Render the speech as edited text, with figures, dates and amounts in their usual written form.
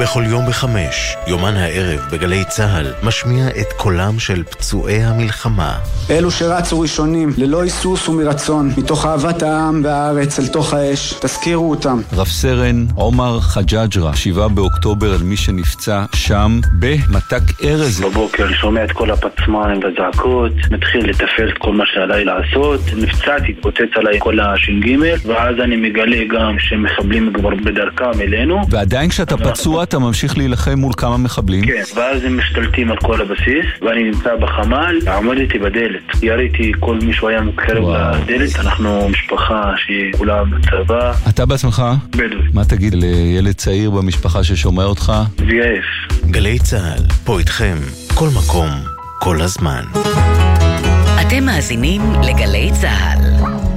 בכל יום ב5, יומן הערב בגלי צהל, משמיע את קולם של פצועי המלחמה. אלו שרצו ראשונים, ללא היסוס ומרצון, מתוך אהבת העם והארץ אל תוך האש, תזכירו אותם. רב סרן עומר חג'אג'רה, 7 באוקטובר על מי שנפצע שם במתק ארז. בבוקר שומע את כל הפצמיים והזעקות, מתחיל לתפעל את כל מה שעליי לעשות, נפצעתי, התפוצץ עליי כל הש"ג, ואז אני מגלה גם שמחבלים כבר בדרכם אלינו. ועדיין כשאתה פצוע אתה ממשיך להילחם מול כמה מחבלים? כן, ואז הם משתלטים על כל הבסיס, ואני נמצא בחמ"ל, עמדתי בדלת. יריתי כל מישהו היה מתקרב לדלת, אנחנו משפחה שהיא כולה בצבא. אתה בעצמך? בדואי. מה תגיד לילד צעיר במשפחה ששומע אותך? VIF. גלי צהל, פה איתכם, כל מקום, כל הזמן. אתם מאזינים לגלי צהל.